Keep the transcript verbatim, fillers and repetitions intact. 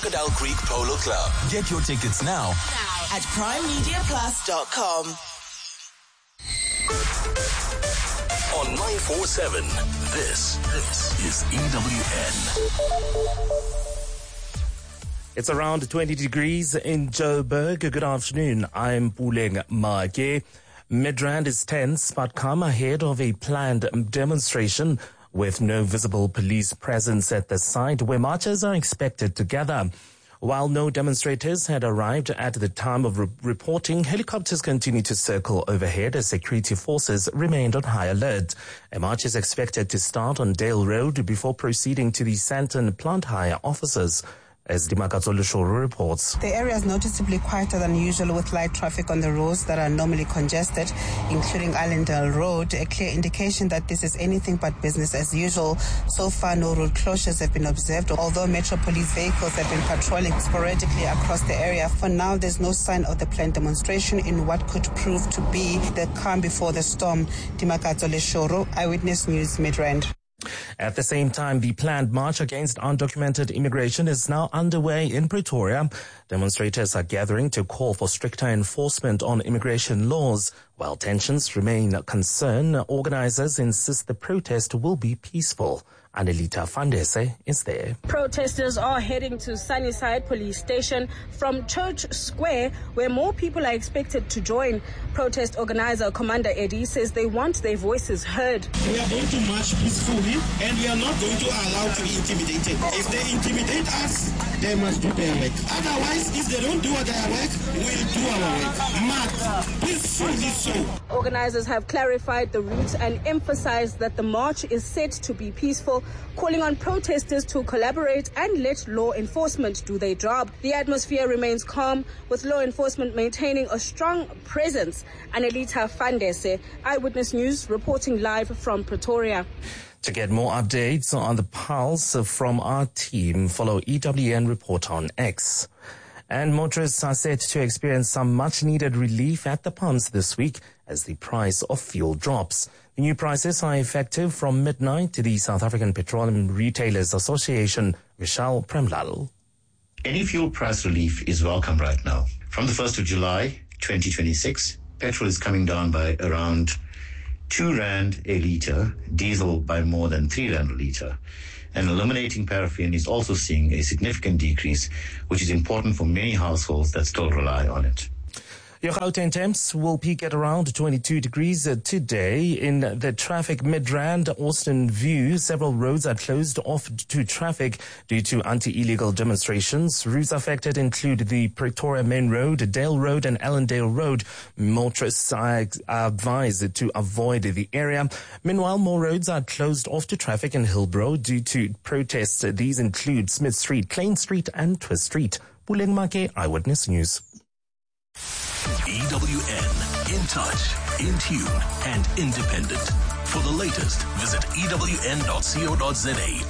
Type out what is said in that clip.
Crocodile Creek Polo Club. Get your tickets now, now at prime media plus dot com. On nine four seven, this, this is E W N. It's around twenty degrees in Joburg. Good afternoon. I'm Puleng Make. Midrand is tense, but come ahead of a planned demonstration with no visible police presence at the site where marchers are expected to gather. While no demonstrators had arrived at the time of re- reporting, helicopters continued to circle overhead as security forces remained on high alert. A march is expected to start on Dale Road before proceeding to the Santon plant hire offices. As Dimakatso Lushuru reports. The area is noticeably quieter than usual with light traffic on the roads that are normally congested, including Allendale Road, a clear indication that this is anything but business as usual. So far, no road closures have been observed, although Metro Police vehicles have been patrolling sporadically across the area. For now, there's no sign of the planned demonstration in what could prove to be the calm before the storm. Dimakatso Lushuru, Eyewitness News, Midrand. At the same time, the planned march against undocumented immigration is now underway in Pretoria. Demonstrators are gathering to call for stricter enforcement on immigration laws. While tensions remain a concern, organizers insist the protest will be peaceful. Anelita Fandese is there. Protesters are heading to Sunnyside Police Station from Church Square, where more people are expected to join. Protest organizer Commander Eddie says they want their voices heard. We are going to march peacefully, and we are not going to allow to be intimidated. If they intimidate us, they must do their work. Otherwise, if they don't do their work, we'll do our work. March peacefully so. Organizers have clarified the route and emphasized that the march is set to be peaceful, calling on protesters to collaborate and let law enforcement do their job. The atmosphere remains calm, with law enforcement maintaining a strong presence. Anelita Fandese, Eyewitness News, reporting live from Pretoria. To get more updates on the pulse from our team, follow E W N Report on X. And motorists are set to experience some much-needed relief at the pumps this week as the price of fuel drops. The new prices are effective from midnight to the South African Petroleum Retailers Association. Vishal Premlal. Any fuel price relief is welcome right now. From the first of July, twenty twenty-six, petrol is coming down by around two rand a litre, diesel by more than three rand a litre. And eliminating paraffin is also seeing a significant decrease, which is important for many households that still rely on it. Your Gauteng temps will peak at around twenty-two degrees today. In the traffic Midrand, Austin View, several roads are closed off to traffic due to anti-illegal demonstrations. Routes affected include the Pretoria Main Road, Dale Road and Allendale Road. Motorists are advised to avoid the area. Meanwhile, more roads are closed off to traffic in Hillbrow due to protests. These include Smith Street, Klein Street and Twist Street. Puleng Make, Eyewitness News. E W N, in touch, in tune, and independent. For the latest, visit E W N dot co dot za